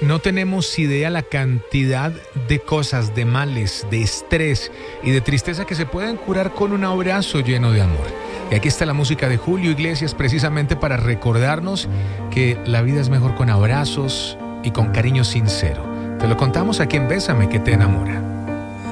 no tenemos idea la cantidad de cosas, de males, de estrés y de tristeza que se pueden curar con un abrazo lleno de amor. Y aquí está la música de Julio Iglesias precisamente para recordarnos que la vida es mejor con abrazos y con cariño sincero. Te lo contamos aquí en Bésame que te enamora.